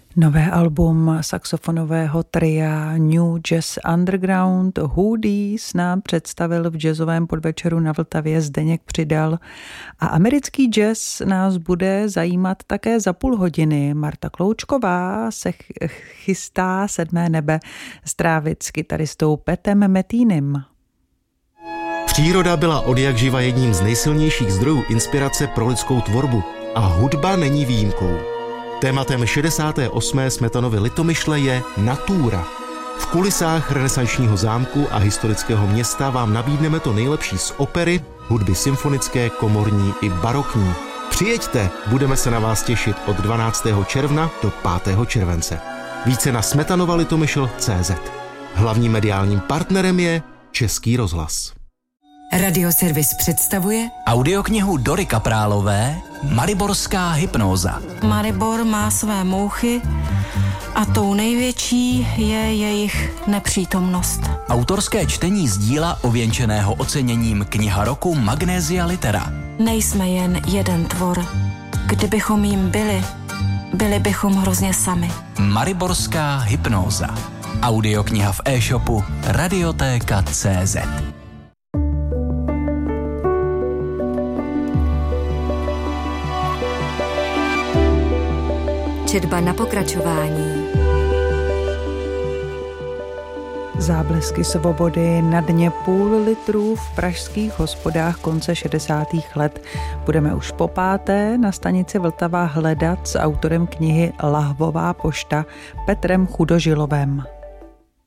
Nové album saxofonového tria New Jazz Underground Hoodies nám představil v jazzovém podvečeru na Vltavě Zdeněk Přidal a americký jazz nás bude zajímat také za půl hodiny. Marta Kloučková se chystá 7. nebe strávit s kytaristou Petem Metýnem. Příroda byla odjakživa jedním z nejsilnějších zdrojů inspirace pro lidskou tvorbu a hudba není výjimkou. Tématem 68. Smetanovy Litomyšle je natura. V kulisách renesančního zámku a historického města vám nabídneme to nejlepší z opery, hudby symfonické, komorní i barokní. Přijeďte, budeme se na vás těšit od 12. června do 5. července. Více na smetanova-litomyšl.cz. Hlavním mediálním partnerem je Český rozhlas. Radioservis představuje audioknihu Dory Kaprálové Mariborská hypnóza. Maribor má své mouchy a tou největší je jejich nepřítomnost. Autorské čtení z díla ověnčeného oceněním Kniha roku Magnesia Litera. Nejsme jen jeden tvor. Kdybychom jim byli bychom hrozně sami. Mariborská hypnóza. Audiokniha v e-shopu Radioteka.cz. Četba na pokračování. Záblesky svobody na dně půl litru v pražských hospodách konce 60. let. Budeme už po 5. na stanici Vltava hledat s autorem knihy Lahvová pošta Petrem Chudožilovem.